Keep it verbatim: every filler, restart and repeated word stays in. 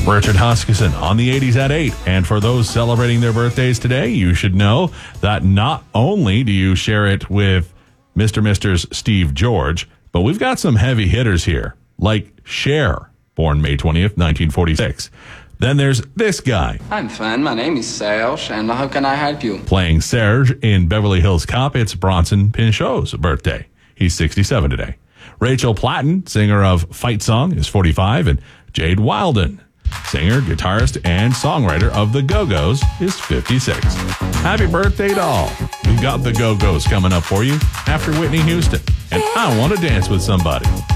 Richard Huskisson on the eighties at eight. And for those celebrating their birthdays today, you should know that not only do you share it with Mister Mister's Steve George, but we've got some heavy hitters here, like Cher, born May twentieth, nineteen forty-six. Then there's this guy. I'm fine. My name is Serge, and how can I help you? Playing Serge in Beverly Hills Cop, it's Bronson Pinchot's birthday. He's sixty-seven today. Rachel Platten, singer of Fight Song, is forty-five, and Jade Wilden, singer, guitarist, and songwriter of The Go-Go's, is fifty-six. Happy birthday to all. We've got The Go-Go's coming up for you after Whitney Houston, and I Want to Dance with Somebody.